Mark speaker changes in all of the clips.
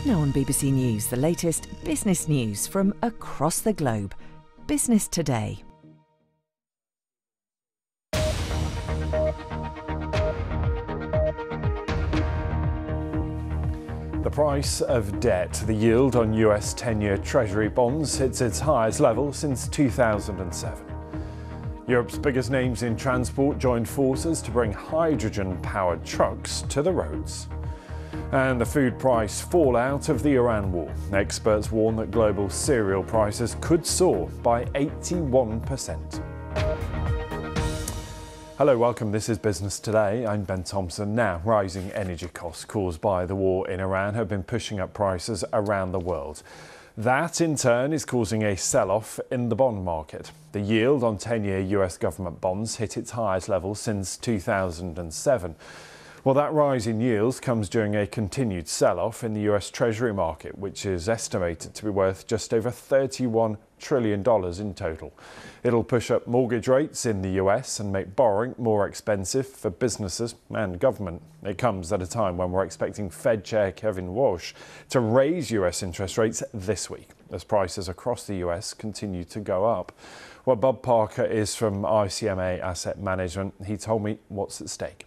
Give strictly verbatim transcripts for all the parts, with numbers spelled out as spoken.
Speaker 1: Now on B B C News, the latest business news from across the globe. Business Today.
Speaker 2: The price of debt, the yield on U S ten-year Treasury bonds, hits its highest level since two thousand seven. Europe's biggest names in transport joined forces to bring hydrogen-powered trucks to the roads. And the food price fallout of the Iran war. Experts warn that global cereal prices could soar by eighty-one percent. Hello, welcome. This is Business Today. I'm Ben Thompson. Now, rising energy costs caused by the war in Iran have been pushing up prices around the world. That, in turn, is causing a sell-off in the bond market. The yield on ten-year U S government bonds hit its highest level since two thousand seven. Well, that rise in yields comes during a continued sell-off in the U S Treasury market, which is estimated to be worth just over thirty-one trillion dollars in total. It'll push up mortgage rates in the U S and make borrowing more expensive for businesses and government. It comes at a time when we're expecting Fed Chair Kevin Walsh to raise U S interest rates this week as prices across the U S continue to go up. Well, Bob Parker is from I C M A Asset Management. He told me what's at stake.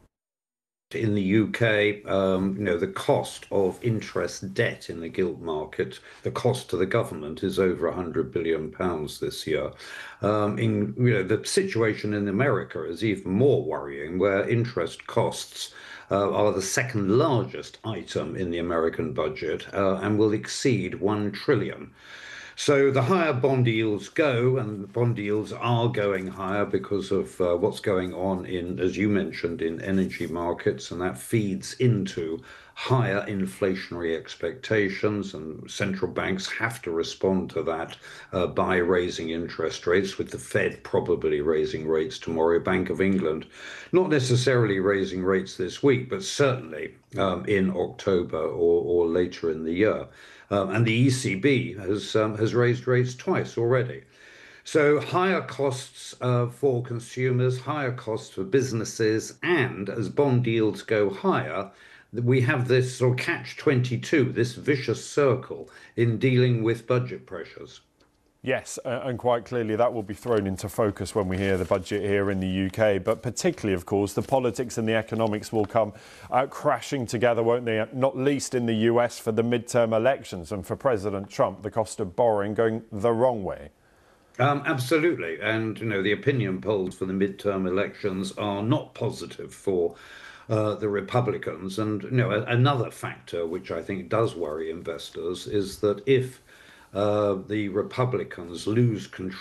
Speaker 3: In the U K, um, you know, the cost of interest debt in the gilt market, the cost to the government is over one hundred billion pounds this year. Um, in, you know, the situation in America is even more worrying, where interest costs uh, are the second largest item in the American budget uh, and will exceed one trillion. So the higher bond yields go, and bond yields are going higher because of uh, what's going on in, as you mentioned, in energy markets, and that feeds into higher inflationary expectations, and central banks have to respond to that uh, by raising interest rates, with the Fed probably raising rates tomorrow, Bank of England not necessarily raising rates this week, but certainly um, in October or, or later in the year. Um, and the E C B has um, has raised rates twice already. So higher costs uh, for consumers, higher costs for businesses, and as bond yields go higher, we have this sort of catch twenty-two, this vicious circle in dealing with budget pressures.
Speaker 2: Yes, and quite clearly that will be thrown into focus when we hear the budget here in the U K. But particularly, of course, the politics and the economics will come uh, crashing together, won't they? Not least in the U S for the midterm elections, and for President Trump, the cost of borrowing going the wrong way.
Speaker 3: Um, absolutely. And, you know, the opinion polls for the midterm elections are not positive for uh, the Republicans. And, you know, another factor which I think does worry investors is that if Uh, the Republicans lose control